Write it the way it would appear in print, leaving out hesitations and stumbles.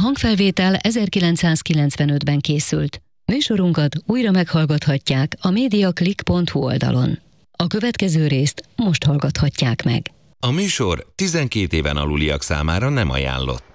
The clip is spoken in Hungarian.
hangfelvétel 1995-ben készült. Műsorunkat újra meghallgathatják a mediaclick.hu oldalon. A következő részt most hallgathatják meg. A műsor 12 éven aluliak számára nem ajánlott.